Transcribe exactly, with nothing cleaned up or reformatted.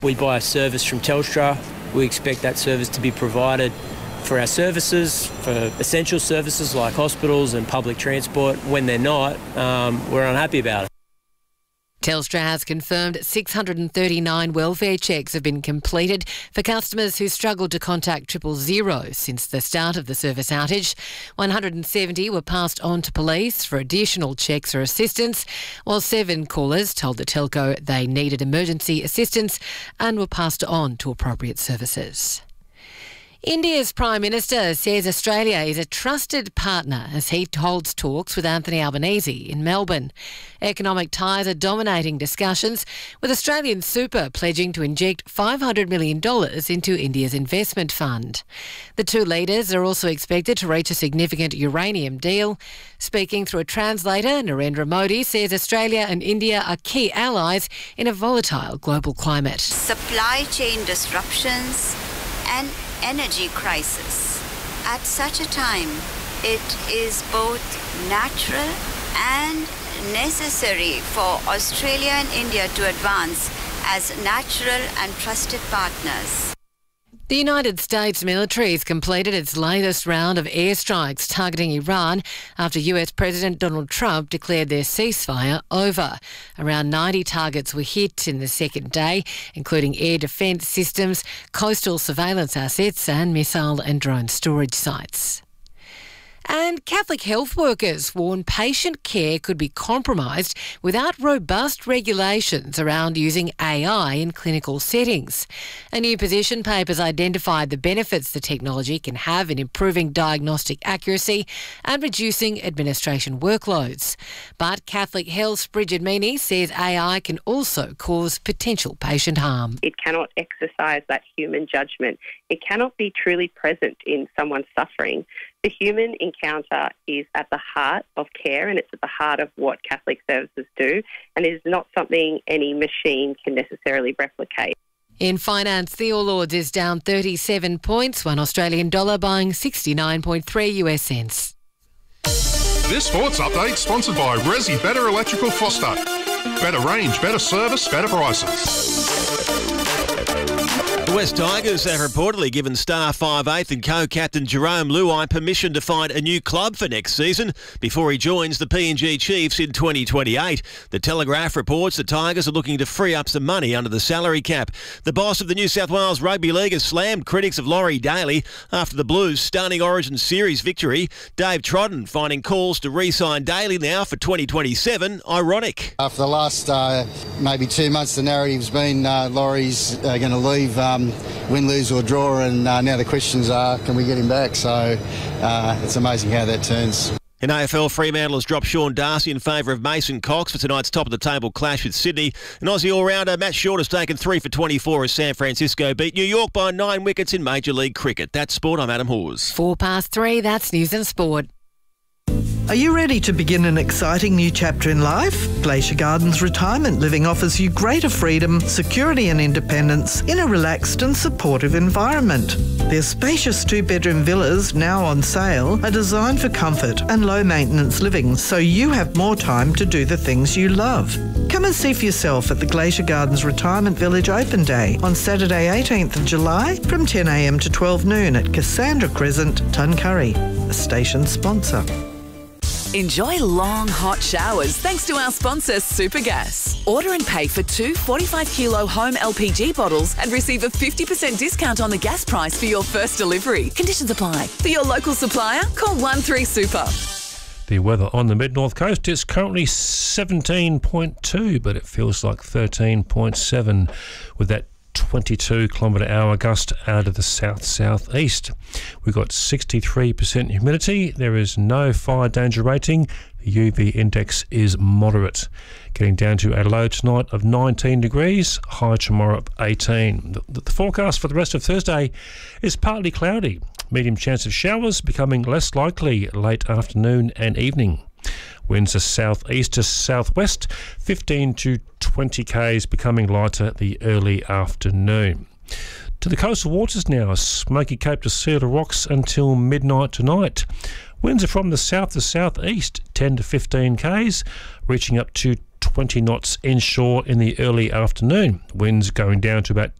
We buy a service from Telstra. We expect that service to be provided for our services, for essential services like hospitals and public transport. When they're not, um, we're unhappy about it. Telstra has confirmed six hundred thirty-nine welfare checks have been completed for customers who struggled to contact triple zero since the start of the service outage. one hundred seventy were passed on to police for additional checks or assistance, while seven callers told the telco they needed emergency assistance and were passed on to appropriate services. India's Prime Minister says Australia is a trusted partner as he holds talks with Anthony Albanese in Melbourne. Economic ties are dominating discussions, with Australian Super pledging to inject five hundred million dollars into India's investment fund. The two leaders are also expected to reach a significant uranium deal. Speaking through a translator, Narendra Modi says Australia and India are key allies in a volatile global climate. Supply chain disruptions and energy crisis. At such a time, it is both natural and necessary for Australia and India to advance as natural and trusted partners. The United States military has completed its latest round of airstrikes targeting Iran after U S President Donald Trump declared their ceasefire over. Around ninety targets were hit in the second day, including air defence systems, coastal surveillance assets and missile and drone storage sites. And Catholic health workers warn patient care could be compromised without robust regulations around using A I in clinical settings. A new position paper has identified the benefits the technology can have in improving diagnostic accuracy and reducing administration workloads. But Catholic Health's Bridget Meany says A I can also cause potential patient harm. It cannot exercise that human judgment. It cannot be truly present in someone's suffering. The human encounter is at the heart of care, and it's at the heart of what Catholic services do, and it is not something any machine can necessarily replicate. In finance, the All Ords is down thirty-seven points, one Australian dollar buying sixty-nine point three US cents. This sports update sponsored by Resi Better Electrical Foster. Better range, better service, better prices. The West Tigers have reportedly given star five eighth and co-captain Jerome Luai permission to find a new club for next season before he joins the P N G Chiefs in twenty twenty-eight. The Telegraph reports the Tigers are looking to free up some money under the salary cap. The boss of the New South Wales Rugby League has slammed critics of Laurie Daly after the Blues' stunning Origin Series victory. Dave Trodden finding calls to re-sign Daly now for twenty twenty-seven ironic. Uh, for the last uh, maybe two months, the narrative's been uh, Laurie's uh, going to leave um, win, lose or draw, and uh, now the questions are, can we get him back? So uh, it's amazing how that turns. In A F L, Fremantle has dropped Sean Darcy in favour of Mason Cox for tonight's top-of-the-table clash with Sydney. And Aussie all-rounder Matt Short has taken three for twenty-four as San Francisco beat New York by nine wickets in Major League Cricket. That's sport. I'm Adam Hawes. Four past three, that's News and Sport. Are you ready to begin an exciting new chapter in life? Glacier Gardens Retirement Living offers you greater freedom, security and independence in a relaxed and supportive environment. Their spacious two-bedroom villas, now on sale, are designed for comfort and low-maintenance living, so you have more time to do the things you love. Come and see for yourself at the Glacier Gardens Retirement Village Open Day on Saturday eighteenth of July from ten a m to twelve noon at Cassandra Crescent, Tuncurry, a station sponsor. Enjoy long, hot showers thanks to our sponsor, Supergas. Order and pay for two forty-five kilo home L P G bottles and receive a fifty percent discount on the gas price for your first delivery. Conditions apply. For your local supplier, call one three super. The weather on the mid-north coast is currently seventeen point two, but it feels like thirteen point seven with that twenty-two kilometre hour gust out of the south-southeast. We've got sixty-three percent humidity. There is no fire danger rating. The U V index is moderate. Getting down to a low tonight of nineteen degrees, high tomorrow of eighteen. The, the forecast for the rest of Thursday is partly cloudy. Medium chance of showers becoming less likely late afternoon and evening. Winds are southeast to southwest, fifteen to twenty k's, becoming lighter the early afternoon. To the coastal waters now, Smoky Cape to Cedar Rocks until midnight tonight. Winds are from the south to southeast, ten to fifteen k's, reaching up to twenty knots inshore in the early afternoon. Winds going down to about